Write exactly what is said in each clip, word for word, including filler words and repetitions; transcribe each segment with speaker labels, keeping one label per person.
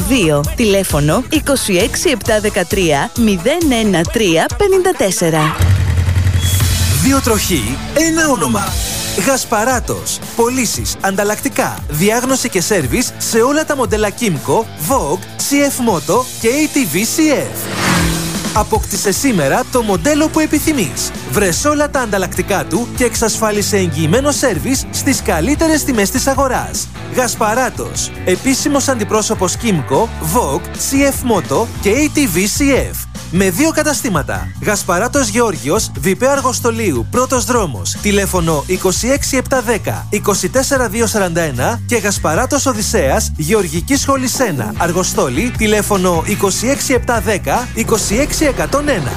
Speaker 1: δύο. Τηλέφωνο είκοσι έξι επτακόσια δεκατρία μηδέν ένα τρία πενήντα τέσσερα.
Speaker 2: Δύο τροχοί, ένα όνομα. Γασπαράτος. Πωλήσεις, ανταλλακτικά, διάγνωση και σέρβις σε όλα τα μοντέλα Kymco, Vogue, σι εφ Moto και έι τι βι σι εφ. Απόκτησε σήμερα το μοντέλο που επιθυμείς. Βρες όλα τα ανταλλακτικά του και εξασφάλισε εγγυημένο σέρβις στις καλύτερες τιμές της αγοράς. Γασπαράτος. Επίσημος αντιπρόσωπος Kymco, Vogue, σι εφ Moto και έι τι βι σι εφ. Με δύο καταστήματα. Γασπαράτος Γεώργιος, Βιπέ Αργοστολίου, πρώτος δρόμος. Τηλέφωνο είκοσι έξι επτακόσια δέκα είκοσι τέσσερα διακόσια σαράντα ένα και Γασπαράτος Οδυσσέας, Γεωργική Σχολή ένα, Αργοστόλη. Τηλέφωνο είκοσι έξι επτακόσια δέκα είκοσι έξι εκατόν ένα.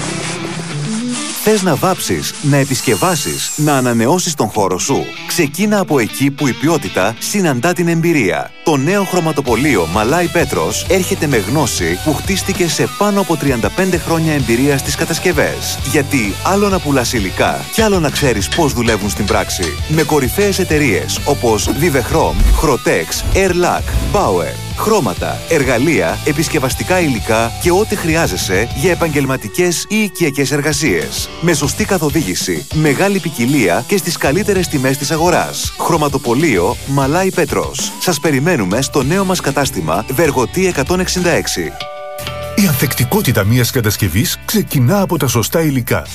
Speaker 3: Θες να βάψεις, να επισκευάσεις, να ανανεώσεις τον χώρο σου? Ξεκίνα από εκεί που η ποιότητα συναντά την εμπειρία. Το νέο χρωματοπωλείο Μαλάι Πέτρος έρχεται με γνώση που χτίστηκε σε πάνω από τριάντα πέντε χρόνια εμπειρία στις κατασκευές. Γιατί άλλο να πουλάς υλικά και άλλο να ξέρεις πώς δουλεύουν στην πράξη. Με κορυφαίες εταιρείες όπως Vivechrom, Chrotex, Airlac, Bauer. Χρώματα, εργαλεία, επισκευαστικά υλικά και ό,τι χρειάζεσαι για επαγγελματικές ή οικιακές εργασίες. Με σωστή καθοδήγηση, μεγάλη ποικιλία και στις καλύτερες τιμές της αγοράς. Χρωματοπωλείο Μαλάι Πέτρος. Σας περιμένουμε στο νέο μας κατάστημα Βεργοτή εκατόν εξήντα έξι.
Speaker 4: Η ανθεκτικότητα μιας κατασκευής ξεκινά από τα σωστά υλικά.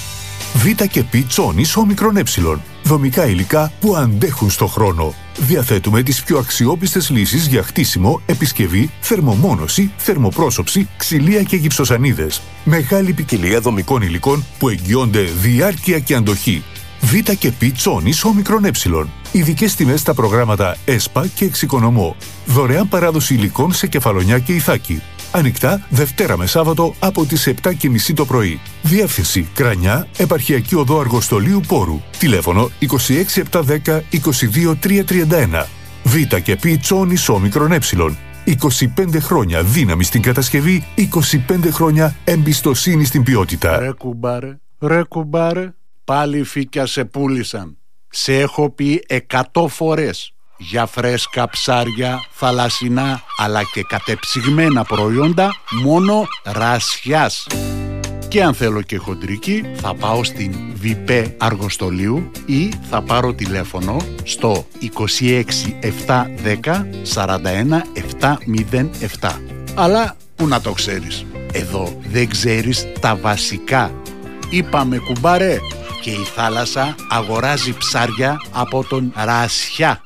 Speaker 4: Β και Π τσόνης όμικρον ε. Δομικά υλικά που αντέχουν στο χρόνο. Διαθέτουμε τις πιο αξιόπιστες λύσεις για χτίσιμο, επισκευή, θερμομόνωση, θερμοπρόσωψη, ξυλία και γυψοσανίδες. Μεγάλη ποικιλία δομικών υλικών που εγγυώνται διάρκεια και αντοχή. Β και Π τσόνης όμικρον ε. Ειδικές τιμές στα προγράμματα ΕΣΠΑ και Εξοικονομώ. Δωρεάν παράδοση υλικών σε Κεφαλονιά και Ιθάκη. Ανοιχτά Δευτέρα με Σάββατο από τις επτά και μισή το πρωί. Διεύθυνση Κρανιά, Επαρχιακή Οδό Αργοστολίου Πόρου. Τηλέφωνο είκοσι έξι επτακόσια δέκα είκοσι δύο τριακόσια τριάντα ένα. Β και Π τσόνης όμικρον ε. είκοσι πέντε χρόνια δύναμη στην κατασκευή, είκοσι πέντε χρόνια εμπιστοσύνη στην ποιότητα.
Speaker 5: Ρε κουμπάρε, ρε κουμπάρε, πάλι φύκια σε πούλησαν. Σε έχω πει εκατό φορές. Για φρέσκα ψάρια, θαλασσινά αλλά και κατεψυγμένα προϊόντα μόνο Ρασιάς. Και αν θέλω και χοντρική θα πάω στην Βιπέ Αργοστολίου ή θα πάρω τηλέφωνο στο είκοσι έξι επτακόσια δέκα σαράντα ένα επτακόσια επτά. Αλλά που να το ξέρεις, εδώ δεν ξέρεις τα βασικά. Είπαμε κουμπάρε, και η θάλασσα αγοράζει ψάρια από τον Ρασιά.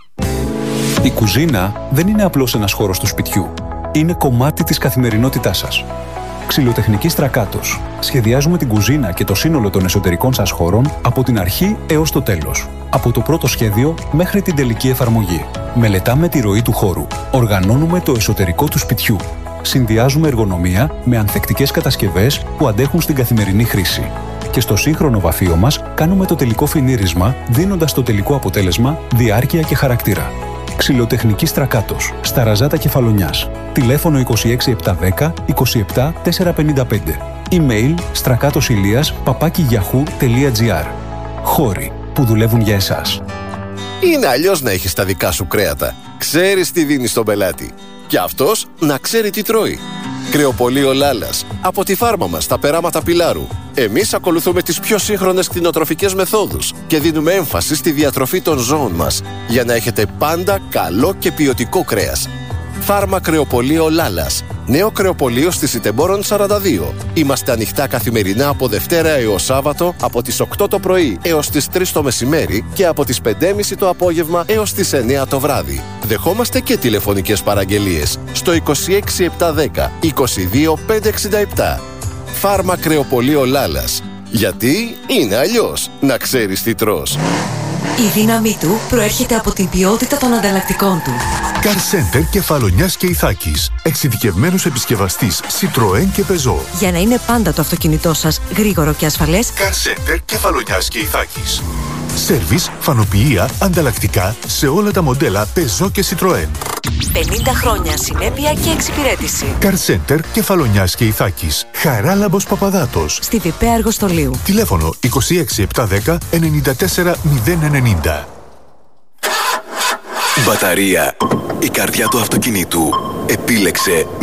Speaker 6: Η κουζίνα δεν είναι απλώς ένας χώρος του σπιτιού. Είναι κομμάτι της καθημερινότητάς σας. Ξυλοτεχνική Στρακάτος. Σχεδιάζουμε την κουζίνα και το σύνολο των εσωτερικών σας χώρων από την αρχή έως το τέλος. Από το πρώτο σχέδιο μέχρι την τελική εφαρμογή. Μελετάμε τη ροή του χώρου. Οργανώνουμε το εσωτερικό του σπιτιού. Συνδυάζουμε εργονομία με ανθεκτικές κατασκευές που αντέχουν στην καθημερινή χρήση. Και στο σύγχρονο βαφείο μας κάνουμε το τελικό φινίρισμα, δίνοντας στο τελικό αποτέλεσμα διάρκεια και χαρακτήρα. Ξυλοτεχνική Στρακάτος, στα Ραζάτα Κεφαλονιάς. Τηλέφωνο είκοσι έξι επτακόσια δέκα είκοσι επτά τετρακόσια πενήντα πέντε. Email στρακάτοσηλίας παπάκι yahoo τελεία gr. Χώροι που δουλεύουν για εσάς.
Speaker 7: Είναι αλλιώς να έχεις τα δικά σου κρέατα. Ξέρεις τι δίνεις στον πελάτη. Και αυτός να ξέρει τι τρώει. Κρεοπωλείο Λάλας. Από τη φάρμα μας, τα περάματα Πιλάρου. Εμείς ακολουθούμε τις πιο σύγχρονες κτηνοτροφικές μεθόδους και δίνουμε έμφαση στη διατροφή των ζώων μας για να έχετε πάντα καλό και ποιοτικό κρέας. Φάρμα Κρεοπωλείο Λάλας. Νέο κρεοπωλείο στη Σιτεμπόρων σαράντα δύο. Είμαστε ανοιχτά καθημερινά από Δευτέρα έως Σάββατο από τις οκτώ το πρωί έως τις τρεις το μεσημέρι και από τις πέντε και μισή το απόγευμα έως τις εννιά το βράδυ. Δεχόμαστε και τηλεφωνικές παραγγελίες στο είκοσι έξι επτακόσια δέκα είκοσι δύο πεντακόσια εξήντα επτά. Φάρμα Κρεοπωλείο Λάλας. Γιατί είναι αλλιώς να ξέρεις τι τρως.
Speaker 8: Η δύναμή του προέρχεται από την ποιότητα των ανταλλακτικών του.
Speaker 4: Car Center Κεφαλονιάς και Ιθάκης. Εξειδικευμένος επισκευαστής Citroën και Peugeot.
Speaker 8: Για να είναι πάντα το αυτοκίνητό σας γρήγορο και ασφαλές.
Speaker 4: Car Center Κεφαλονιάς και Ιθάκης. Σέρβις, φανοποιεία, ανταλλακτικά σε όλα τα μοντέλα Peugeot και Citroën.
Speaker 8: πενήντα χρόνια συνέπεια και εξυπηρέτηση.
Speaker 4: Car Center Κεφαλονιάς και Ιθάκης. Χαράλαμπος Παπαδάτος.
Speaker 8: Στη Βιπέ Αργοστολίου.
Speaker 4: Τηλέφωνο είκοσι έξι επτακόσια δέκα ενενήντα τέσσερα μηδέν ενενήντα.
Speaker 9: Μπαταρία. Η καρδιά του αυτοκινήτου επίλεξε